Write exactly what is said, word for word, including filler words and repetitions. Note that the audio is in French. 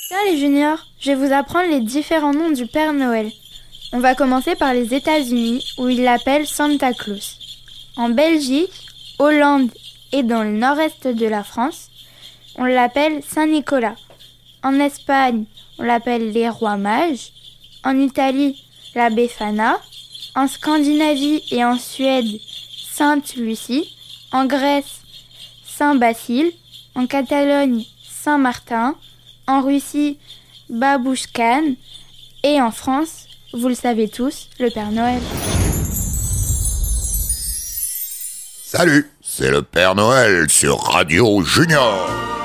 Tiens les juniors, je vais vous apprendre les différents noms du Père Noël. On va commencer par les États-Unis où ils l'appellent Santa Claus. En Belgique, Hollande et dans le nord-est de la France, on l'appelle Saint-Nicolas. En Espagne, on l'appelle les Rois Mages. En Italie, la Befana. En Scandinavie et en Suède, Sainte Lucie. En Grèce, Saint Basile. En Catalogne, Saint Martin. En Russie, Babouchkane. Et en France, vous le savez tous, le Père Noël. Salut, c'est le Père Noël sur Radio Junior.